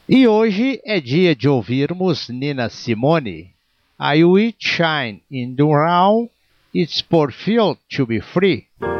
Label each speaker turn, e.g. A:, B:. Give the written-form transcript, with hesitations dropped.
A: E hoje é dia de ouvirmos Nina Simone. I will shine in the round, it's for feel to be free.